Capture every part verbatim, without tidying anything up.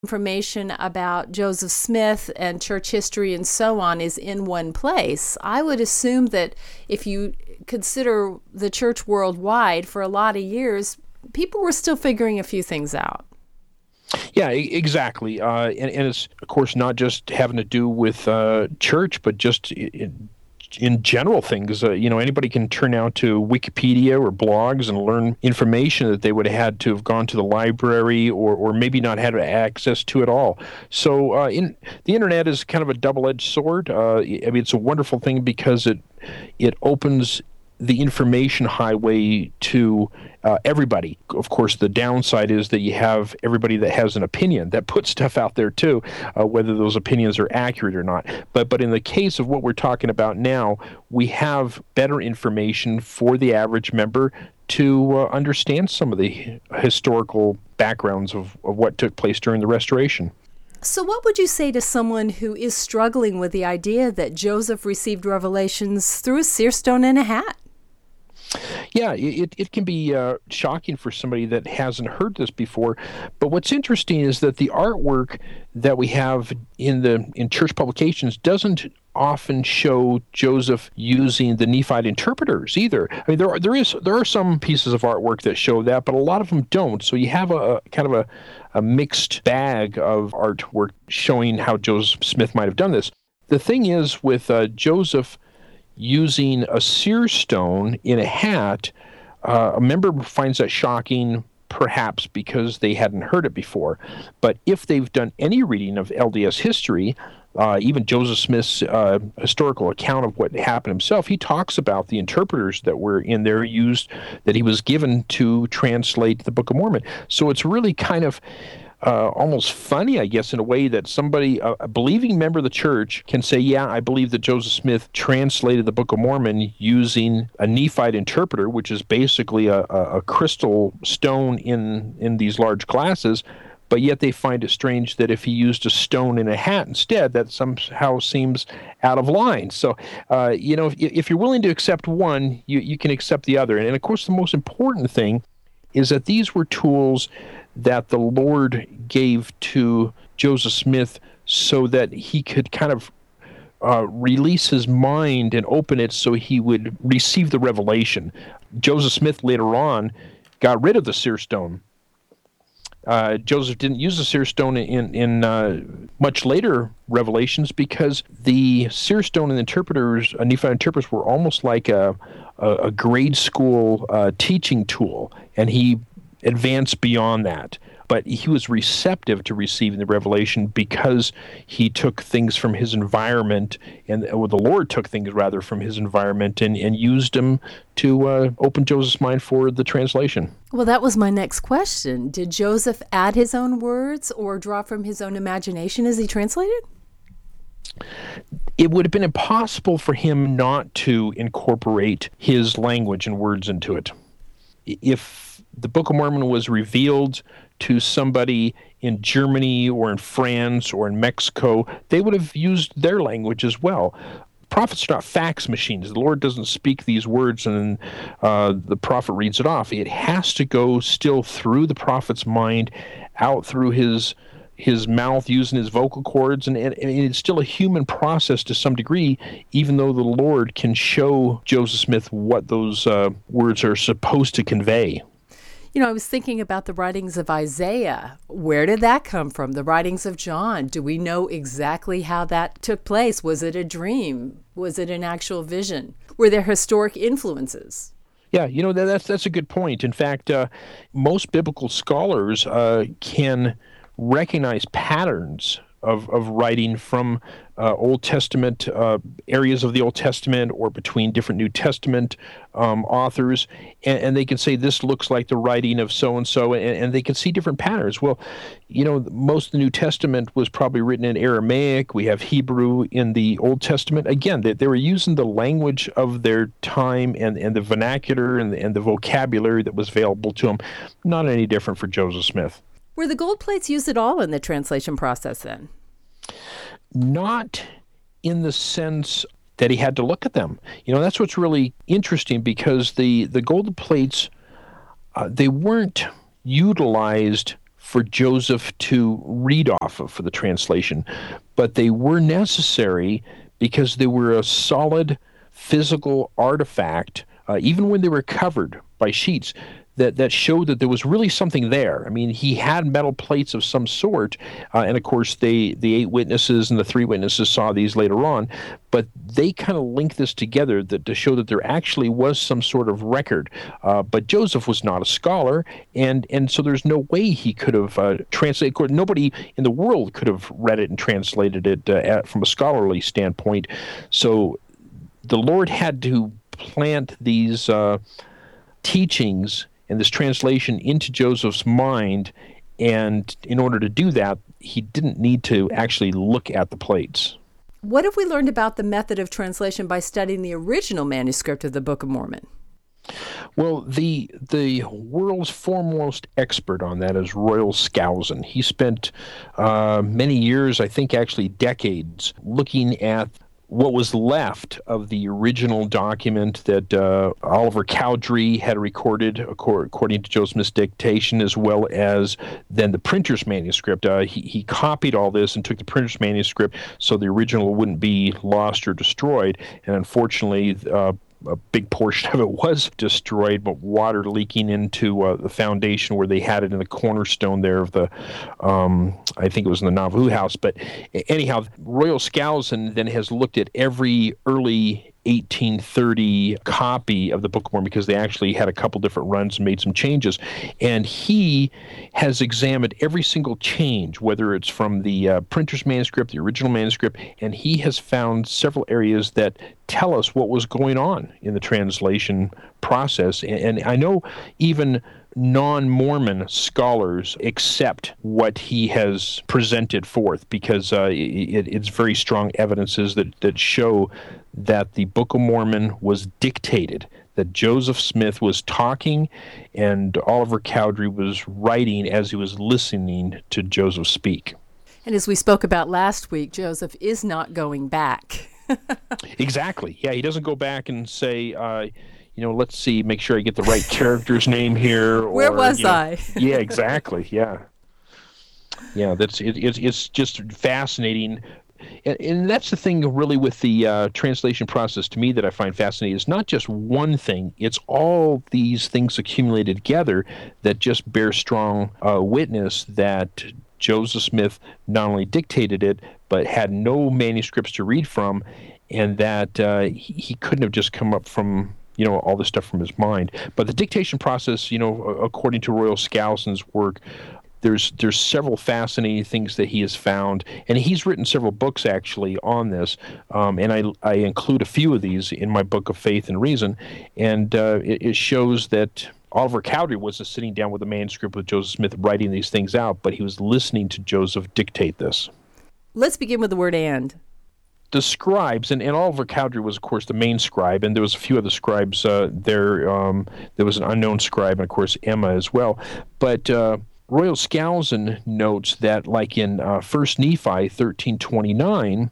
information about Joseph Smith and church history and so on is in one place, I would assume that if you consider the church worldwide, for a lot of years, people were still figuring a few things out. Yeah, e- exactly. Uh, and, and it's, of course, not just having to do with uh, church, but just in, in general things. Uh, you know, anybody can turn out to Wikipedia or blogs and learn information that they would have had to have gone to the library or, or maybe not had access to at all. So uh, in the internet is kind of a double-edged sword. Uh, I mean, it's a wonderful thing because it it opens the information highway to uh, everybody. Of course, the downside is that you have everybody that has an opinion that puts stuff out there too, uh, whether those opinions are accurate or not. But but in the case of what we're talking about now, we have better information for the average member to uh, understand some of the historical backgrounds of, of what took place during the Restoration. So what would you say to someone who is struggling with the idea that Joseph received revelations through a seer stone and a hat? Yeah, it, it can be uh, shocking for somebody that hasn't heard this before. But what's interesting is that the artwork that we have in the in church publications doesn't often show Joseph using the Nephite interpreters either. I mean, there are, there is there are some pieces of artwork that show that, but a lot of them don't. So you have a, a kind of a, a mixed bag of artwork showing how Joseph Smith might have done this. The thing is with uh, Joseph using a seer stone in a hat, uh, a member finds that shocking, perhaps because they hadn't heard it before. But if they've done any reading of L D S history, uh, even Joseph Smith's uh, historical account of what happened himself, he talks about the interpreters that were in there used, that he was given to translate the Book of Mormon. So it's really kind of Uh, almost funny, I guess, in a way that somebody, uh, a believing member of the church can say, yeah, I believe that Joseph Smith translated the Book of Mormon using a Nephite interpreter, which is basically a, a, a crystal stone in, in these large glasses, but yet they find it strange that if he used a stone in a hat instead, that somehow seems out of line. So, uh, you know, if, if you're willing to accept one, you, you can accept the other. And, and, of course, the most important thing is that these were tools that the Lord gave to Joseph Smith so that he could kind of uh, release his mind and open it so he would receive the revelation. Joseph Smith later on got rid of the seer stone. Uh, Joseph didn't use the seer stone in, in uh, much later revelations because the seer stone and interpreters, uh, Nephite interpreters, were almost like a, a, a grade school uh, teaching tool, and he advanced beyond that. But he was receptive to receiving the revelation because he took things from his environment, and well, the Lord took things rather from his environment and, and used them to uh, open Joseph's mind for the translation. Well, that was my next question. Did Joseph add his own words or draw from his own imagination as he translated? It would have been impossible for him not to incorporate his language and words into it. If the Book of Mormon was revealed to somebody in Germany or in France or in Mexico, they would have used their language as well. Prophets are not fax machines. The Lord doesn't speak these words and uh, the prophet reads it off. It has to go still through the prophet's mind, out through his his mouth, using his vocal cords, and, and, and it's still a human process to some degree, even though the Lord can show Joseph Smith what those uh, words are supposed to convey. You know, I was thinking about the writings of Isaiah. Where did that come from? The writings of John. Do we know exactly how that took place? Was it a dream? Was it an actual vision? Were there historic influences? Yeah, you know, that, that's that's a good point. In fact, uh, most biblical scholars uh, can recognize patterns of, of writing from uh, Old Testament, uh, areas of the Old Testament, or between different New Testament um, authors, and, and they can say this looks like the writing of so-and-so, and, and they can see different patterns. Well, you know, most of the New Testament was probably written in Aramaic. We have Hebrew in the Old Testament. Again, they, they were using the language of their time and, and the vernacular and the, and the vocabulary that was available to them. Not any different for Joseph Smith. Were the gold plates used at all in the translation process then? Not in the sense that he had to look at them. You know, that's what's really interesting, because the, the gold plates, uh, they weren't utilized for Joseph to read off of for the translation, but they were necessary because they were a solid physical artifact, uh, even when they were covered by sheets, that, that showed that there was really something there. I mean, he had metal plates of some sort, uh, and of course, they, the eight witnesses and the three witnesses saw these later on, but they kind of linked this together that, to show that there actually was some sort of record. Uh, but Joseph was not a scholar, and, and so there's no way he could have uh, translated. Nobody in the world could have read it and translated it uh, at, from a scholarly standpoint. So the Lord had to plant these uh, teachings and this translation into Joseph's mind, and in order to do that, he didn't need to actually look at the plates. What have we learned about the method of translation by studying the original manuscript of the Book of Mormon? Well, the the world's foremost expert on that is Royal Skousen. He spent uh, many years, I think actually decades, looking at what was left of the original document that uh, Oliver Cowdery had recorded according to Joseph Smith's dictation, as well as then the printer's manuscript. Uh, he, he copied all this and took the printer's manuscript so the original wouldn't be lost or destroyed. And unfortunately, uh, a big portion of it was destroyed, but water leaking into uh, the foundation where they had it in the cornerstone there of the, um, I think it was in the Nauvoo house. But anyhow, Royal Skousen then has looked at every early eighteen thirty copy of the Book of Mormon, because they actually had a couple different runs and made some changes. And he has examined every single change, whether it's from the uh, printer's manuscript, the original manuscript, and he has found several areas that tell us what was going on in the translation process. And, and I know even non-Mormon scholars accept what he has presented forth, because uh, it, it's very strong evidences that, that show that the Book of Mormon was dictated, that Joseph Smith was talking and Oliver Cowdery was writing as he was listening to Joseph speak. And as we spoke about last week, Joseph is not going back. Exactly. Yeah, he doesn't go back and say, uh, you know, let's see, make sure I get the right character's name here. Or, Where was you know, I? Yeah, exactly. Yeah. Yeah, that's it, it's it's just fascinating. And, and that's the thing really with the uh, translation process to me that I find fascinating. It's not just one thing. It's all these things accumulated together that just bear strong uh, witness that Joseph Smith not only dictated it, but had no manuscripts to read from, and that uh, he, he couldn't have just come up from, you know, all this stuff from his mind. But the dictation process, you know, according to Royal Skousen's work, There's there's several fascinating things that he has found, and he's written several books actually on this, um, and I, I include a few of these in my book of Faith and Reason, and uh, it, it shows that Oliver Cowdery wasn't sitting down with a manuscript with Joseph Smith writing these things out, but he was listening to Joseph dictate this. Let's begin with the word "and." The scribes, and, and Oliver Cowdery was, of course, the main scribe, and there was a few other scribes uh, there. Um, there was an unknown scribe, and, of course, Emma as well. But uh, Royal Skousen notes that, like in uh, First Nephi thirteen twenty-nine,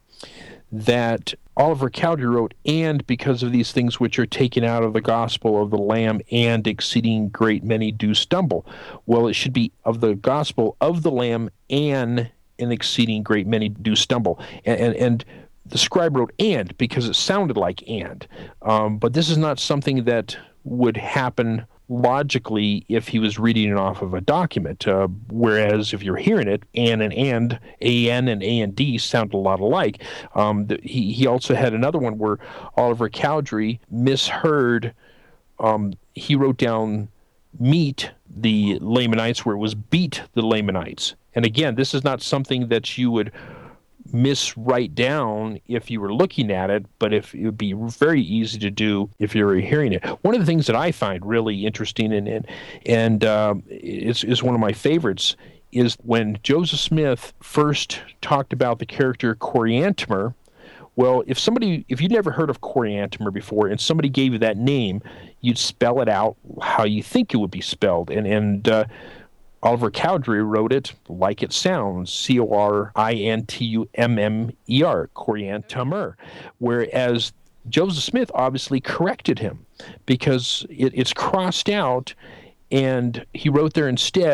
that Oliver Cowdery wrote, "And because of these things which are taken out of the gospel of the Lamb, and exceeding great many do stumble." Well, it should be of the gospel of the Lamb, and an exceeding great many do stumble. And, and, and the scribe wrote "and" because it sounded like "and." Um, but this is not something that would happen logically if he was reading it off of a document, uh, whereas if you're hearing it, "and" and "and," A N and A N D sound a lot alike. Um, the, he, he also had another one where Oliver Cowdery misheard. Um, he wrote down "meet the Lamanites" where it was "beat the Lamanites." And again, this is not something that you would miswrite down if you were looking at it, but if it would be very easy to do if you were hearing it. One of the things that I find really interesting and and, and um, is, is one of my favorites is when Joseph Smith first talked about the character Coriantumr. Well, if somebody, if you'd never heard of Coriantumr before and somebody gave you that name, you'd spell it out how you think it would be spelled. And, and uh, Oliver Cowdery wrote it like it sounds, C O R I N T U M M E R, Coriantumr, whereas Joseph Smith obviously corrected him because it, it's crossed out, and he wrote there instead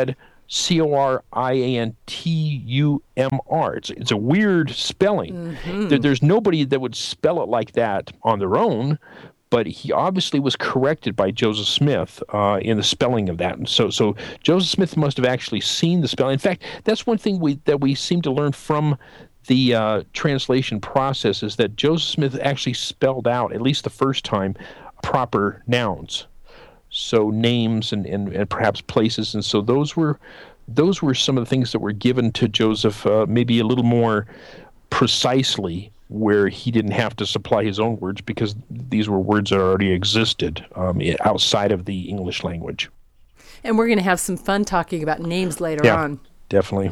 C O R I A N T U M R. It's, it's a weird spelling. Mm-hmm. There, there's nobody that would spell it like that on their own, but he obviously was corrected by Joseph Smith uh, in the spelling of that. And so, so Joseph Smith must have actually seen the spelling. In fact, that's one thing we that we seem to learn from the uh, translation process is that Joseph Smith actually spelled out, at least the first time, proper nouns. So names and, and, and perhaps places. And so those were those were some of the things that were given to Joseph uh, maybe a little more precisely, where he didn't have to supply his own words because these were words that already existed um, outside of the English language. And we're going to have some fun talking about names later yeah, on. Definitely.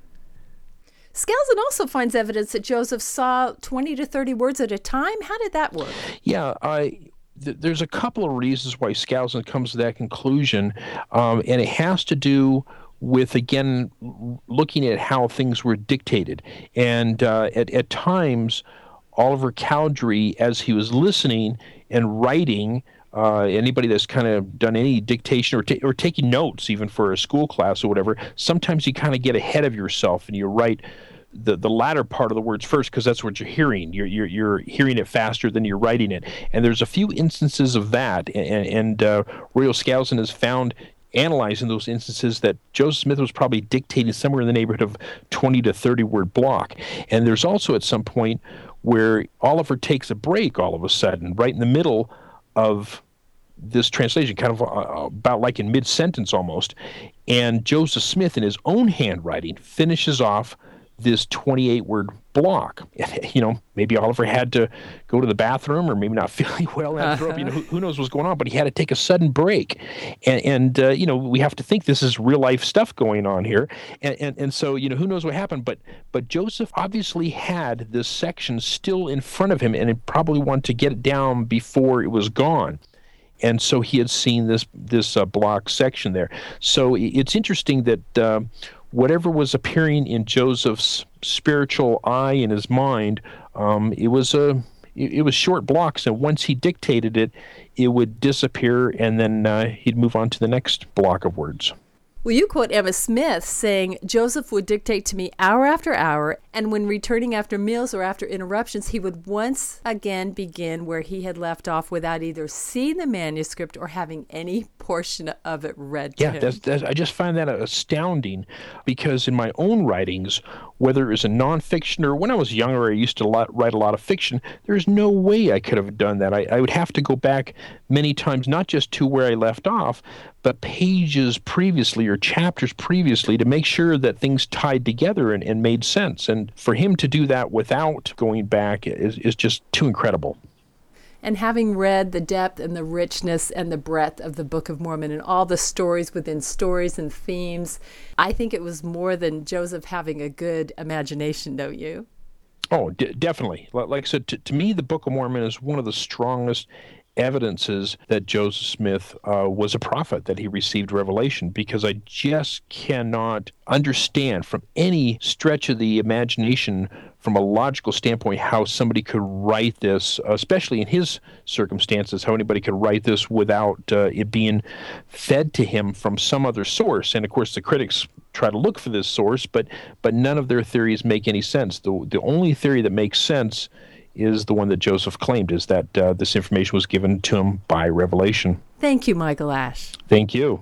Skousen also finds evidence that Joseph saw twenty to thirty words at a time. How did that work? Yeah, I... There's a couple of reasons why Skousen comes to that conclusion, um, and it has to do with, again, looking at how things were dictated. And uh, at, at times, Oliver Cowdery, as he was listening and writing, uh, anybody that's kind of done any dictation or, ta- or taking notes, even for a school class or whatever, sometimes you kind of get ahead of yourself and you write the the latter part of the words first because that's what you're hearing. You're you're you're hearing it faster than you're writing it. And there's a few instances of that, and, and uh, Royal Skousen has found, analyzing those instances, that Joseph Smith was probably dictating somewhere in the neighborhood of twenty to thirty word block. And there's also at some point where Oliver takes a break all of a sudden, right in the middle of this translation, kind of uh, about like in mid-sentence almost, and Joseph Smith in his own handwriting finishes off this twenty-eight word block. You know, maybe Oliver had to go to the bathroom or maybe not feeling well. Had to throw up, you know, who, who knows what's going on, but he had to take a sudden break. And, and uh, you know, we have to think this is real life stuff going on here. And, and, and so, you know, who knows what happened, but, but Joseph obviously had this section still in front of him and it probably wanted to get it down before it was gone. And so he had seen this, this uh, block section there. So it's interesting that, uh, whatever was appearing in Joseph's spiritual eye in his mind, um, it was a it, it was short blocks, and once he dictated it, it would disappear, and then uh, he'd move on to the next block of words. Well, you quote Emma Smith saying, Joseph would dictate to me hour after hour, and when returning after meals or after interruptions, he would once again begin where he had left off without either seeing the manuscript or having any portion of it read to yeah, him. That's, that's, I just find that astounding because in my own writings, whether it was a nonfiction or when I was younger, I used to lot, write a lot of fiction, there's no way I could have done that. I, I would have to go back many times, not just to where I left off, but pages previously or chapters previously to make sure that things tied together and, and made sense. And for him to do that without going back is, is just too incredible. And having read the depth and the richness and the breadth of the Book of Mormon and all the stories within stories and themes, I think it was more than Joseph having a good imagination, don't you? Oh, d- definitely. Like I said, to, to me, the Book of Mormon is one of the strongest evidences that Joseph Smith uh, was a prophet, that he received revelation, because I just cannot understand from any stretch of the imagination, from a logical standpoint, how somebody could write this, especially in his circumstances, how anybody could write this without uh, it being fed to him from some other source. And of course, the critics try to look for this source, but but none of their theories make any sense. The, the only theory that makes sense is the one that Joseph claimed, is that uh, this information was given to him by revelation. Thank you, Michael Ash. Thank you.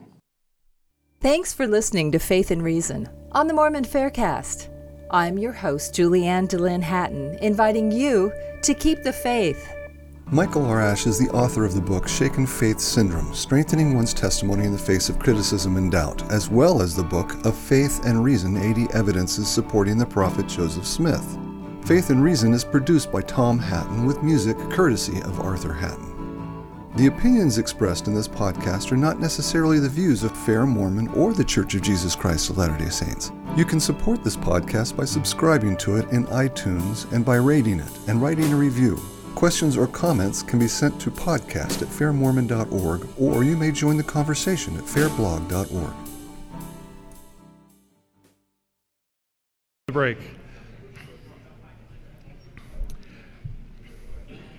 Thanks for listening to Faith and Reason on the Mormon Faircast. I'm your host, Julianne DeLynn Hatton, inviting you to keep the faith. Michael R. Ash is the author of the book Shaken Faith Syndrome, Strengthening One's Testimony in the Face of Criticism and Doubt, as well as the book Of Faith and Reason, eighty Evidences Supporting the Prophet Joseph Smith. Faith and Reason is produced by Tom Hatton with music courtesy of Arthur Hatton. The opinions expressed in this podcast are not necessarily the views of Fair Mormon or the Church of Jesus Christ of Latter-day Saints. You can support this podcast by subscribing to it in iTunes and by rating it and writing a review. Questions or comments can be sent to podcast at fair mormon dot org, or you may join the conversation at fair blog dot org. Break.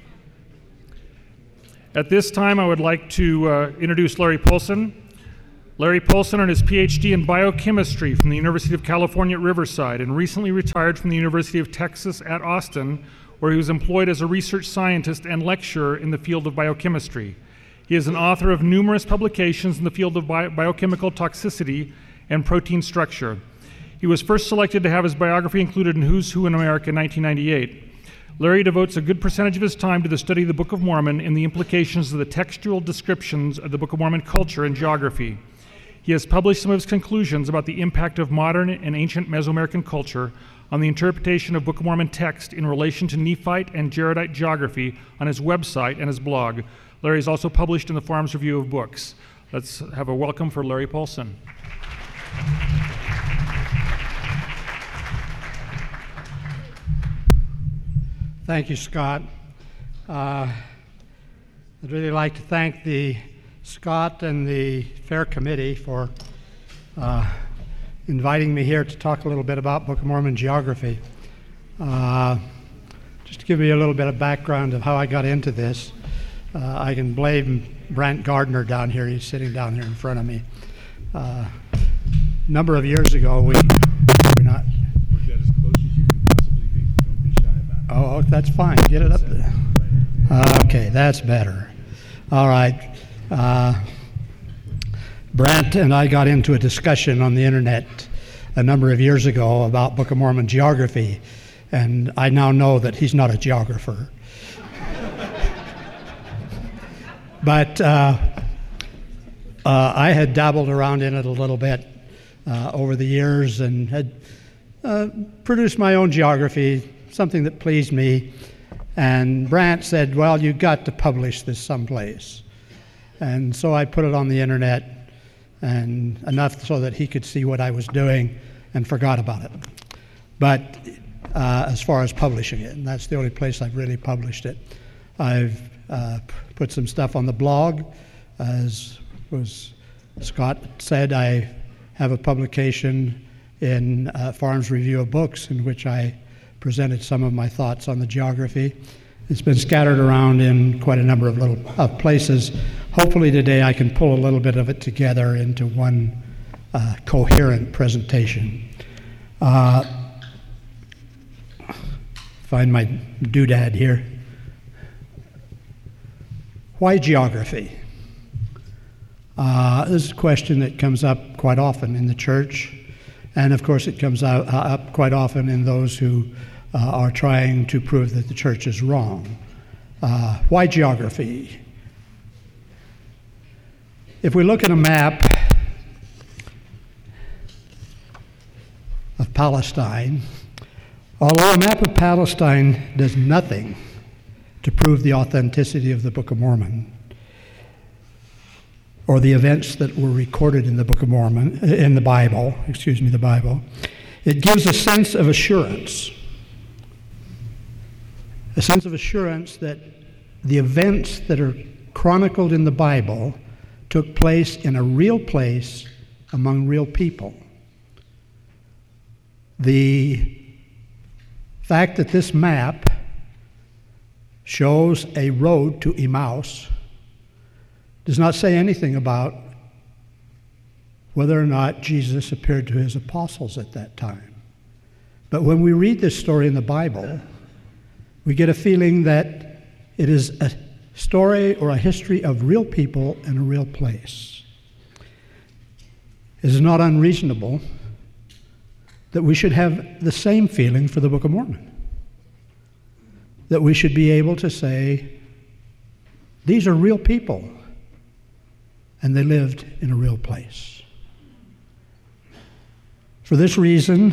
At this time, I would like to uh, introduce Larry Polson, Larry Paulson earned his P H D in biochemistry from the University of California at Riverside and recently retired from the University of Texas at Austin, where he was employed as a research scientist and lecturer in the field of biochemistry. He is an author of numerous publications in the field of bi- biochemical toxicity and protein structure. He was first selected to have his biography included in Who's Who in America in nineteen ninety-eight. Larry devotes a good percentage of his time to the study of the Book of Mormon and the implications of the textual descriptions of the Book of Mormon culture and geography. He has published some of his conclusions about the impact of modern and ancient Mesoamerican culture on the interpretation of Book of Mormon text in relation to Nephite and Jaredite geography on his website and his blog. Larry is also published in the Farms Review of Books. Let's have a welcome for Larry Paulson. Thank you, Scott. Uh, I'd really like to thank the Scott and the Fair Committee for uh, inviting me here to talk a little bit about Book of Mormon geography. Uh, just to give you a little bit of background of how I got into this, uh, I can blame Brant Gardner down here. He's sitting down here in front of me. Uh, a number of years ago, we we're not. We'll get as close as you can possibly be. Don't be shy about it. Oh, that's fine. Get it up there. Uh, okay, that's better. All right. Uh, Brant and I got into a discussion on the internet a number of years ago about Book of Mormon geography, and I now know that he's not a geographer. But uh, uh, I had dabbled around in it a little bit uh, over the years and had uh, produced my own geography, something that pleased me. And Brant said, well, you've got to publish this someplace. And so I put it on the internet, and enough so that he could see what I was doing and forgot about it. But uh, as far as publishing it, and that's the only place I've really published it. I've uh, put some stuff on the blog. As was Scott said, I have a publication in uh, Farms Review of Books in which I presented some of my thoughts on the geography. It's been scattered around in quite a number of little of places. Hopefully today I can pull a little bit of it together into one uh, coherent presentation. Uh, find my doodad here. Why geography? Uh, this is a question that comes up quite often in the church, and of course it comes out, uh, up quite often in those who uh, are trying to prove that the church is wrong. Uh, why geography? If we look at a map of Palestine, although a map of Palestine does nothing to prove the authenticity of the Book of Mormon or the events that were recorded in the Book of Mormon, in the Bible, excuse me, the Bible, it gives a sense of assurance, a sense of assurance that the events that are chronicled in the Bible took place in a real place among real people. The fact that this map shows a road to Emmaus does not say anything about whether or not Jesus appeared to his apostles at that time. But when we read this story in the Bible, we get a feeling that it is a story or a history of real people in a real place. It is not unreasonable that we should have the same feeling for the Book of Mormon. That we should be able to say, these are real people, and they lived in a real place. For this reason,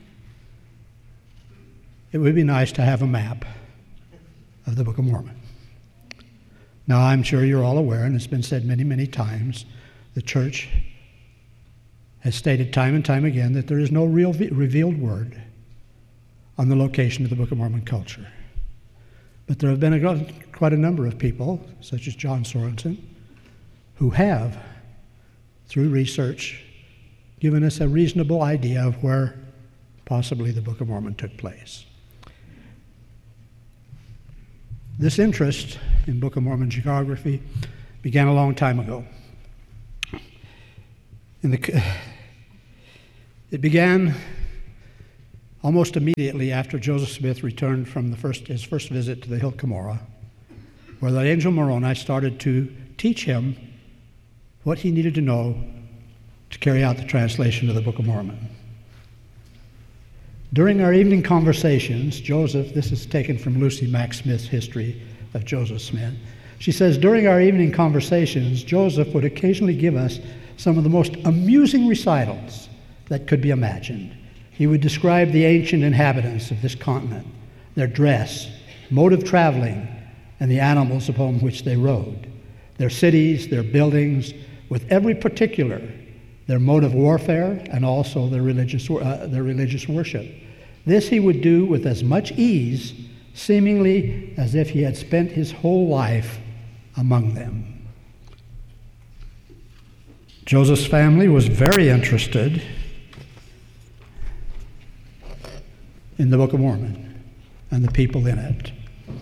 it would be nice to have a map of the Book of Mormon. Now, I'm sure you're all aware, and it's been said many, many times, the church has stated time and time again that there is no real revealed word on the location of the Book of Mormon culture. But there have been a, quite a number of people, such as John Sorensen, who have, through research, given us a reasonable idea of where possibly the Book of Mormon took place. This interest in Book of Mormon geography began a long time ago. In the, it began almost immediately after Joseph Smith returned from the first, his first visit to the Hill Cumorah, where the angel Moroni started to teach him what he needed to know to carry out the translation of the Book of Mormon. During our evening conversations, Joseph, this is taken from Lucy Mack Smith's history of Joseph Smith. She says, during our evening conversations, Joseph would occasionally give us some of the most amusing recitals that could be imagined. He would describe the ancient inhabitants of this continent, their dress, mode of traveling, and the animals upon which they rode, their cities, their buildings, with every particular, their mode of warfare, and also their religious, uh, their religious worship. This he would do with as much ease, seemingly as if he had spent his whole life among them. Joseph's family was very interested in the Book of Mormon and the people in it.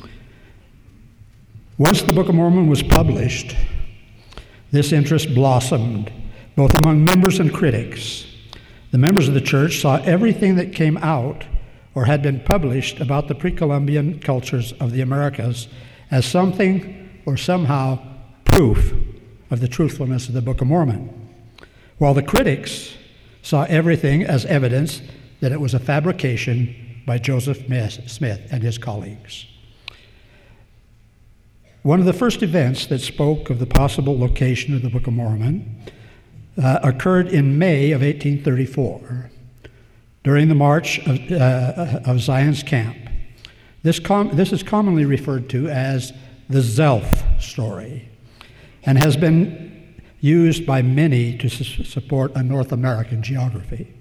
Once the Book of Mormon was published, this interest blossomed both among members and critics. The members of the church saw everything that came out or had been published about the pre-Columbian cultures of the Americas as something or somehow proof of the truthfulness of the Book of Mormon, while the critics saw everything as evidence that it was a fabrication by Joseph Smith and his colleagues. One of the first events that spoke of the possible location of the Book of Mormon uh, occurred in May of eighteen thirty-four, during the march of, uh, of Zion's camp. This, com- this is commonly referred to as the Zelph story, and has been used by many to su- support a North American geography.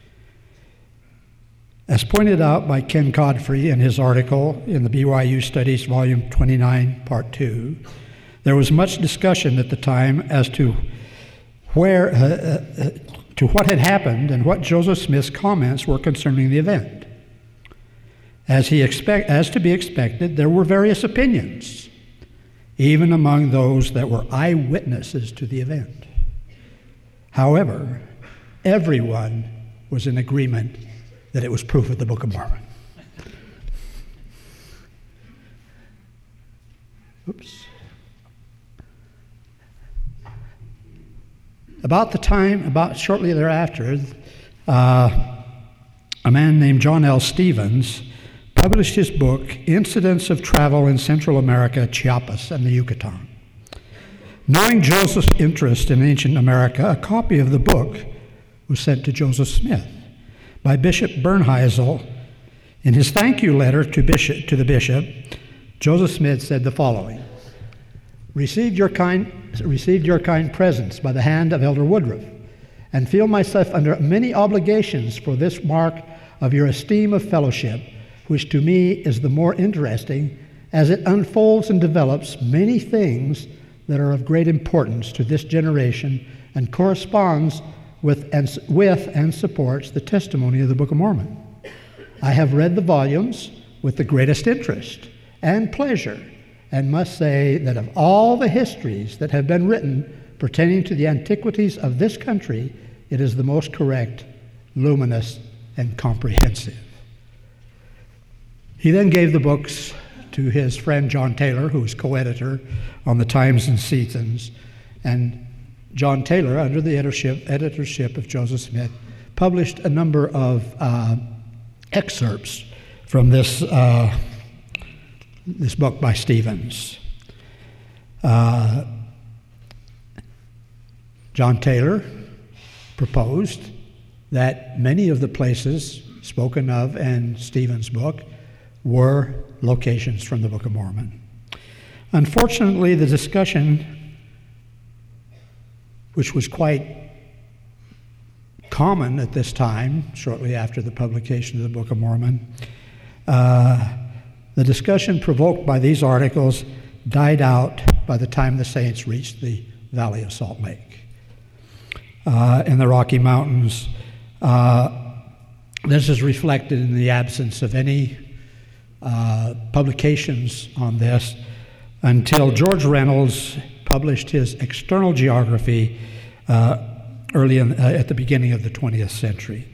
As pointed out by Ken Godfrey in his article in the B Y U Studies, Volume twenty-nine, Part two, there was much discussion at the time as to where, uh, uh, to what had happened and what Joseph Smith's comments were concerning the event. As he expect, as to be expected, there were various opinions, even among those that were eyewitnesses to the event. However, everyone was in agreement that it was proof of the Book of Mormon. Oops. About the time, about shortly thereafter, uh, a man named John L. Stevens published his book, Incidents of Travel in Central America, Chiapas, and the Yucatan. Knowing Joseph's interest in ancient America, a copy of the book was sent to Joseph Smith by Bishop Bernheisel. In his thank you letter to, bishop, to the bishop, Joseph Smith said the following: Received your kind, received your kind presents by the hand of Elder Woodruff, and feel myself under many obligations for this mark of your esteem of fellowship, which to me is the more interesting as it unfolds and develops many things that are of great importance to this generation and corresponds with and, with and supports the testimony of the Book of Mormon. I have read the volumes with the greatest interest and pleasure, and must say that of all the histories that have been written pertaining to the antiquities of this country, it is the most correct, luminous, and comprehensive. He then gave the books to his friend John Taylor, who was co-editor on the Times and Seasons, and John Taylor, under the editorship, editorship of Joseph Smith, published a number of uh, excerpts from this uh, this book by Stevens. Uh, John Taylor proposed that many of the places spoken of in Stevens' book were locations from the Book of Mormon. Unfortunately, the discussion, which was quite common at this time, shortly after the publication of the Book of Mormon, uh, the discussion provoked by these articles died out by the time the saints reached the Valley of Salt Lake. Uh, in the Rocky Mountains, uh, this is reflected in the absence of any uh, publications on this until George Reynolds published his External Geography uh, early in, uh, at the beginning of the twentieth century.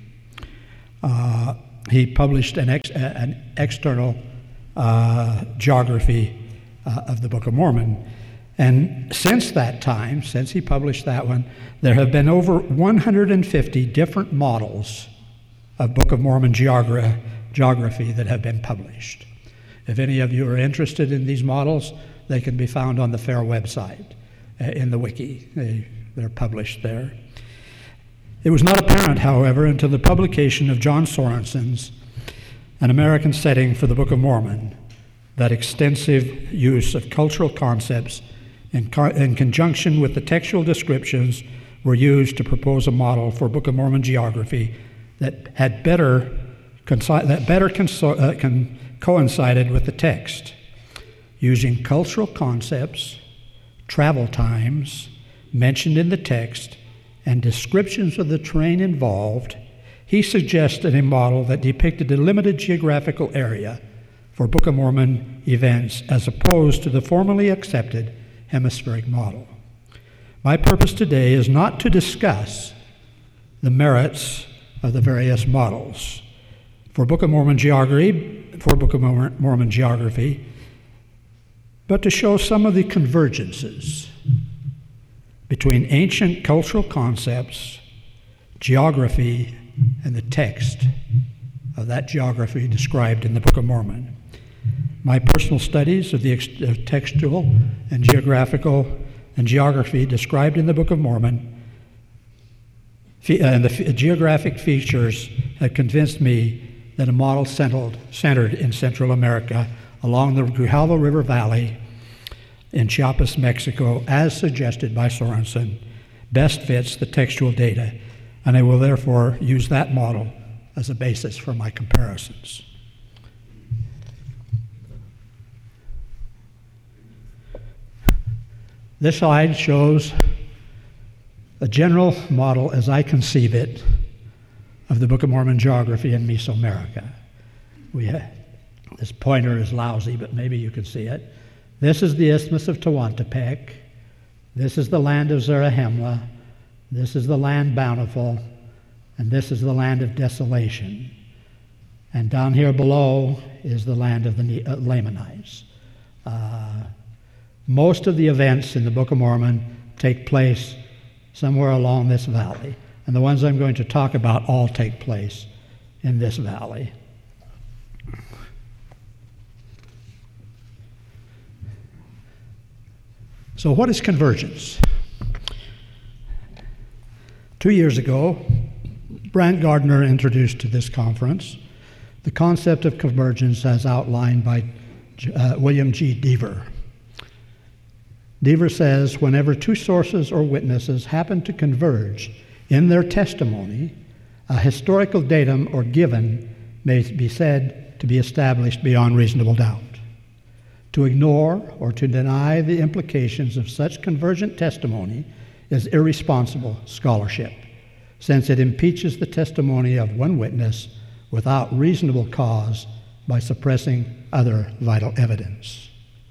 Uh, he published an, ex, an external uh, geography uh, of the Book of Mormon. And since that time, since he published that one, there have been over one hundred fifty different models of Book of Mormon geogra- geography that have been published. If any of you are interested in these models, they can be found on the FAIR website uh, in the wiki. They, they're published there. It was not apparent, however, until the publication of John Sorensen's An American Setting for the Book of Mormon, that extensive use of cultural concepts in, co- in conjunction with the textual descriptions were used to propose a model for Book of Mormon geography that had better, conci- that better conso- uh, con- coincided with the text, using cultural concepts, travel times mentioned in the text, and descriptions of the terrain involved. He suggested a model that depicted a limited geographical area for Book of Mormon events as opposed to the formally accepted hemispheric model. My purpose today is not to discuss the merits of the various models for Book of Mormon geography, for Book of Mormon geography, but to show some of the convergences between ancient cultural concepts, geography, and the text of that geography described in the Book of Mormon. My personal studies of the ex- of textual and geographical and geography described in the Book of Mormon fe- and the f- geographic features have convinced me that a model centered, centered in Central America along the Grijalva River Valley in Chiapas, Mexico, as suggested by Sorensen, best fits the textual data, and I will therefore use that model as a basis for my comparisons. This slide shows a general model, as I conceive it, of the Book of Mormon geography in Mesoamerica. We have, this pointer is lousy, but maybe you can see it. This is the Isthmus of Tehuantepec. This is the land of Zarahemla. This is the land bountiful. And this is the land of desolation. And down here below is the land of the uh, Lamanites. Uh, most of the events in the Book of Mormon take place somewhere along this valley. And the ones I'm going to talk about all take place in this valley. So what is convergence? Two years ago, Brant Gardner introduced to this conference the concept of convergence as outlined by uh, William G. Deaver. Deaver says, whenever two sources or witnesses happen to converge in their testimony, a historical datum or given may be said to be established beyond reasonable doubt. To ignore or to deny the implications of such convergent testimony is irresponsible scholarship, since it impeaches the testimony of one witness without reasonable cause by suppressing other vital evidence.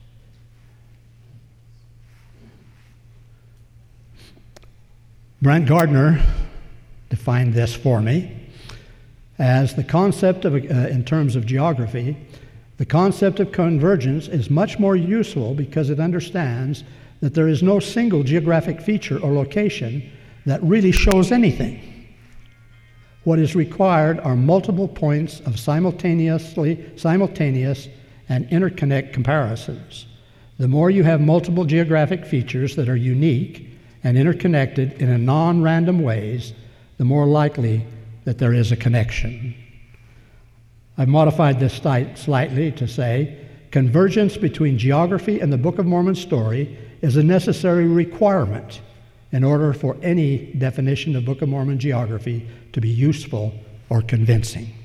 Brant Gardner defined this for me as the concept of, uh, in terms of geography, the concept of convergence is much more useful because it understands that there is no single geographic feature or location that really shows anything. What is required are multiple points of simultaneously, simultaneous and interconnect comparisons. The more you have multiple geographic features that are unique and interconnected in a non-random ways, the more likely that there is a connection. I've modified this slightly to say, convergence between geography and the Book of Mormon story is a necessary requirement in order for any definition of Book of Mormon geography to be useful or convincing.